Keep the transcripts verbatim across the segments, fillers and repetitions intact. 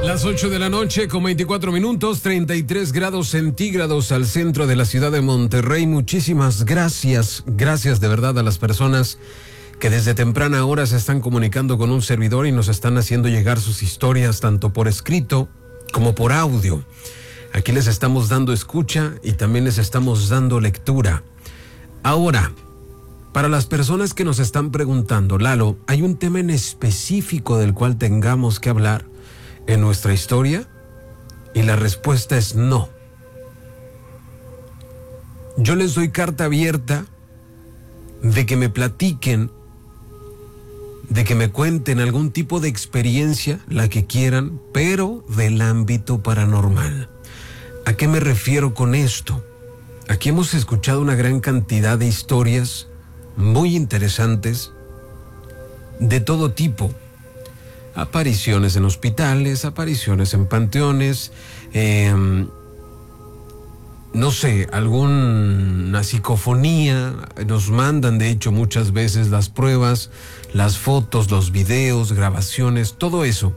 Las ocho de la noche con veinticuatro minutos, treinta y tres grados centígrados al centro de la ciudad de Monterrey. Muchísimas gracias, gracias de verdad a las personas que desde temprana hora se están comunicando con un servidor y nos están haciendo llegar sus historias tanto por escrito como por audio. Aquí les estamos dando escucha y también les estamos dando lectura. Ahora, para las personas que nos están preguntando, Lalo, ¿hay un tema en específico del cual tengamos que hablar en nuestra historia? Y la respuesta es no. Yo les doy carta abierta de que me platiquen, de que me cuenten algún tipo de experiencia, la que quieran, pero del ámbito paranormal. ¿A qué me refiero con esto? Aquí hemos escuchado una gran cantidad de historias muy interesantes de todo tipo. Apariciones en hospitales, apariciones en panteones, eh, no sé, alguna psicofonía. Nos mandan de hecho muchas veces las pruebas, las fotos, los videos, grabaciones, todo eso.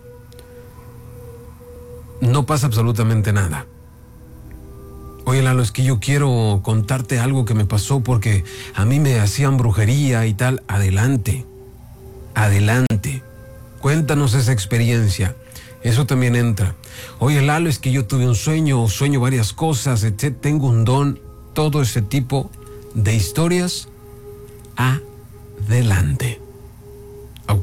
No pasa absolutamente nada. Oye, Lalo, es que yo quiero contarte algo que me pasó porque a mí me hacían brujería y tal. Adelante, adelante. Cuéntanos esa experiencia. Eso también entra. Oye, Lalo, es que yo tuve un sueño, sueño varias cosas, etcétera. Tengo un don. Todo ese tipo de historias. Adelante. ¿Ok?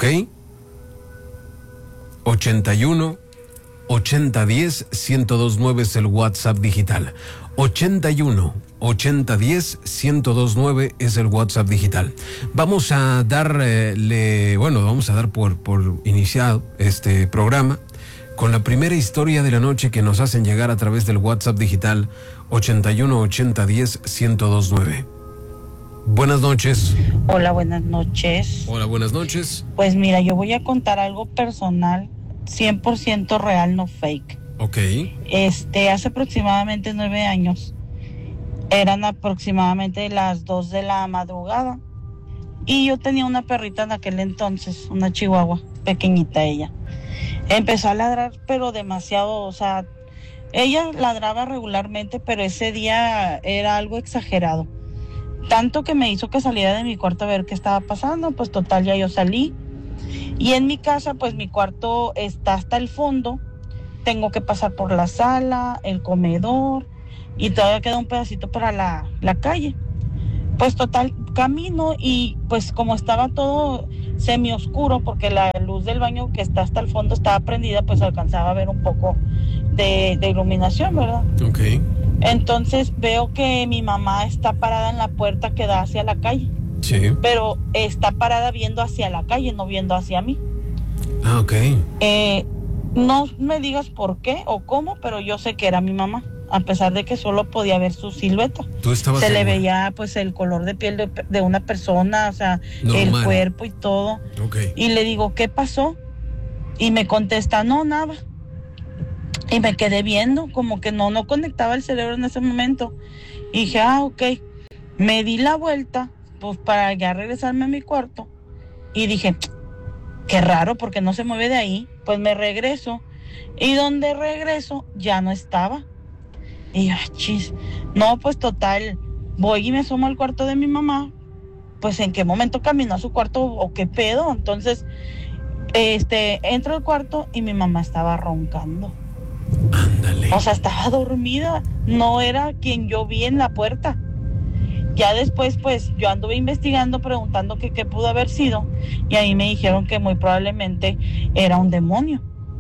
ochenta y uno, ochenta diez, ciento dos nueve es el WhatsApp digital. ochenta y uno, ochenta diez, ciento dos nueve es el WhatsApp digital. Vamos a darle, eh, bueno, vamos a dar por, por iniciado este programa con la primera historia de la noche que nos hacen llegar a través del WhatsApp digital ochenta y uno, ochenta diez, ciento dos nueve. Buenas noches. Hola, buenas noches. Hola, buenas noches. Pues mira, yo voy a contar algo personal, cien por ciento real, no fake. Ok. Este, hace aproximadamente nueve años, eran aproximadamente las dos de la madrugada, y yo tenía una perrita en aquel entonces, una chihuahua, pequeñita ella. Empezó a ladrar, pero demasiado, o sea, ella ladraba regularmente, pero ese día era algo exagerado. Tanto que me hizo que saliera de mi cuarto a ver qué estaba pasando. Pues total, ya yo salí. Y en mi casa, pues mi cuarto está hasta el fondo. Tengo que pasar por la sala, el comedor, y todavía queda un pedacito para la, la calle. Pues total, camino y pues como estaba todo semi oscuro, porque la luz del baño que está hasta el fondo estaba prendida, pues alcanzaba a ver un poco de, de iluminación, ¿verdad? Ok. Entonces veo que mi mamá está parada en la puerta que da hacia la calle. Sí. Pero está parada viendo hacia la calle, no viendo hacia mí. Ah, ok. Eh, no me digas por qué o cómo, pero yo sé que era mi mamá, a pesar de que solo podía ver su silueta. ¿Tú estabas Se segura? le veía pues el color de piel de, de una persona, o sea, normal, el cuerpo y todo. Ok. Y le digo, ¿qué pasó? Y me contesta, no, nada. Y me quedé viendo, como que no, no conectaba el cerebro en ese momento. Y dije, ah, ok. Me di la vuelta, pues para ya regresarme a mi cuarto. Y dije, qué raro, porque no se mueve de ahí. Pues me regreso. Y donde regreso, ya no estaba. Y yo, ah, chis. No, pues total, voy y me asomo al cuarto de mi mamá. Pues en qué momento caminó a su cuarto o qué pedo. Entonces, este, entro al cuarto y mi mamá estaba roncando. Ándale. O sea, estaba dormida, no era quien yo vi en la puerta. Ya después, pues, yo anduve investigando, preguntando que qué pudo haber sido, y ahí me dijeron que muy probablemente era un demonio.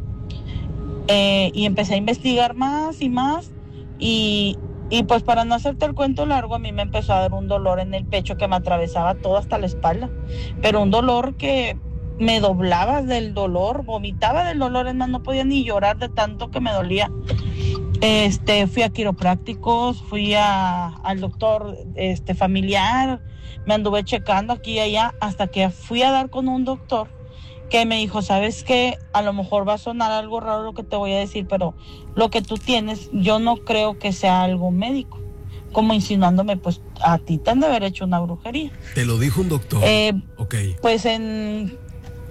Eh, y empecé a investigar más y más, y, y pues para no hacerte el cuento largo, a mí me empezó a dar un dolor en el pecho que me atravesaba todo hasta la espalda, pero un dolor que me doblaba del dolor, vomitaba del dolor, es más, no podía ni llorar de tanto que me dolía. Este, fui a quiroprácticos, fui a, al doctor este, familiar, me anduve checando aquí y allá, hasta que fui a dar con un doctor que me dijo, ¿sabes qué? A lo mejor va a sonar algo raro lo que te voy a decir, pero lo que tú tienes, yo no creo que sea algo médico. Como insinuándome, pues a ti te han de haber hecho una brujería. ¿Te lo dijo un doctor? Eh, ok. Pues en...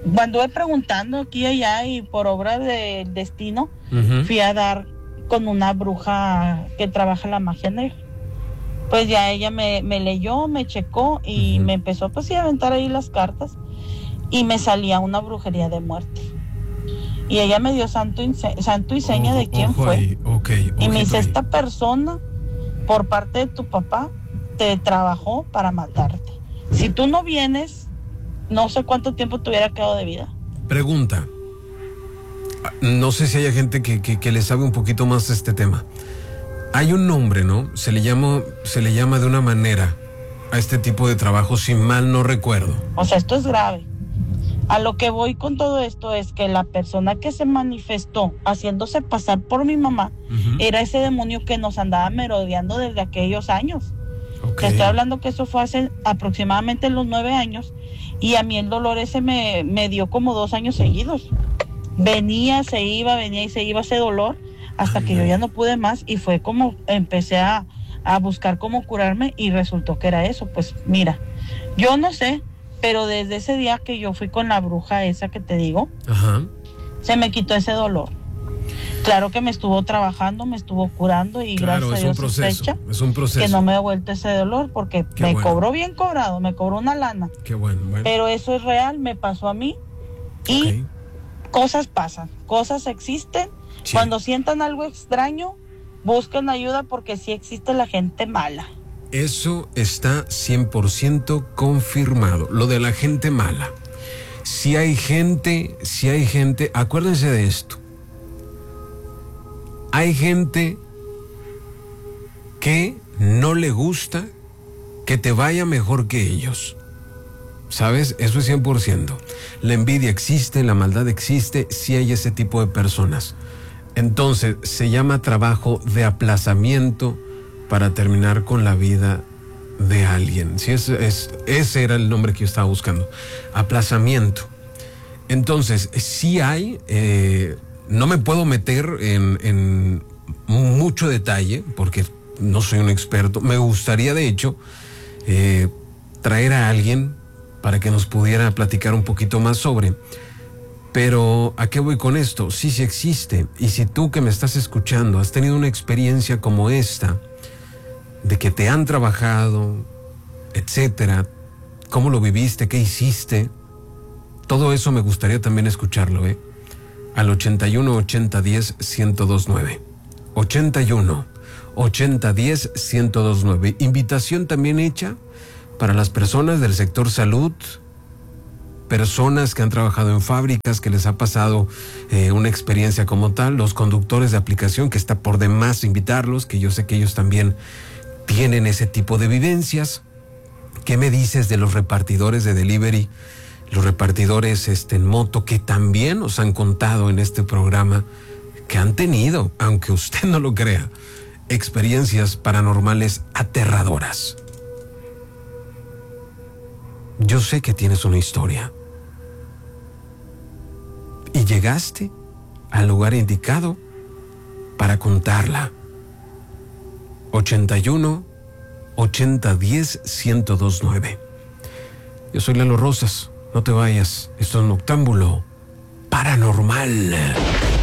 anduve preguntando aquí y allá y por obra del destino Uh-huh. fui a dar con una bruja que trabaja la magia negra. Pues ya ella me, me leyó, me checó y Uh-huh. me empezó pues sí a aventar ahí las cartas y me salía una brujería de muerte. Y ella me dio santo y, se- santo y seña Ojo, de quién ojo fue. ahí, ok, Y me ojito dice, ahí. esta persona, por parte de tu papá, te trabajó para matarte. Si tú no vienes, no sé cuánto tiempo te hubiera quedado de vida. Pregunta. No sé si haya gente que, que, que le sabe un poquito más de este tema. Hay un nombre, ¿no? Se le llama, se le llama de una manera a este tipo de trabajo, si mal no recuerdo. O sea, esto es grave. A lo que voy con todo esto es que la persona que se manifestó haciéndose pasar por mi mamá Uh-huh. era ese demonio que nos andaba merodeando desde aquellos años. Ok. Te estoy hablando que eso fue hace aproximadamente los nueve años y a mí el dolor ese me, me dio como dos años seguidos. Venía, se iba, venía y se iba ese dolor hasta Ay, que yo ay. ya no pude más y fue como empecé a, a buscar cómo curarme y resultó que era eso. Pues mira, yo no sé, pero desde ese día que yo fui con la bruja esa que te digo, Ajá. se me quitó ese dolor. Claro que me estuvo trabajando, me estuvo curando y Claro, gracias a es un Dios proceso. fecha Es un proceso. que no me ha vuelto ese dolor porque Qué me bueno. cobró bien cobrado, me cobró una lana. Qué bueno, bueno. Pero eso es real, me pasó a mí y Ok. cosas pasan, cosas existen. Sí. Cuando sientan algo extraño, busquen ayuda porque sí existe la gente mala. Eso está cien por ciento confirmado. Lo de la gente mala. Si hay gente, si hay gente, acuérdense de esto. Hay gente que no le gusta que te vaya mejor que ellos. ¿Sabes? Eso es cien por ciento. La envidia existe, la maldad existe, si hay ese tipo de personas. Entonces, se llama trabajo de aplazamiento para terminar con la vida de alguien. Sí, es, es, ese era el nombre que yo estaba buscando. Aplazamiento. Entonces, sí hay, eh, no me puedo meter en, en mucho detalle porque no soy un experto. Me gustaría, de hecho, eh, traer a alguien para que nos pudiera platicar un poquito más sobre. Pero, ¿a qué voy con esto? Sí, sí existe. Y si tú que me estás escuchando has tenido una experiencia como esta, de que te han trabajado, etcétera, ¿cómo lo viviste? ¿Qué hiciste? Todo eso me gustaría también escucharlo, ¿eh? Al ochenta y uno, ochenta, diez, ciento dos nueve. ochenta y uno, ochenta, diez, ciento dos nueve. Invitación también hecha para las personas del sector salud, personas que han trabajado en fábricas, que les ha pasado eh, una experiencia como tal, los conductores de aplicación, que está por demás invitarlos, que yo sé que ellos también tienen ese tipo de vivencias. ¿Qué me dices de los repartidores de delivery, los repartidores este, en moto, que también nos han contado en este programa que han tenido, aunque usted no lo crea, experiencias paranormales aterradoras? Yo sé que tienes una historia y llegaste al lugar indicado para contarla. ochenta y uno, ochenta, diez, ciento dos nueve. Yo soy Lalo Rosas, no te vayas, esto es Noctámbulo Paranormal.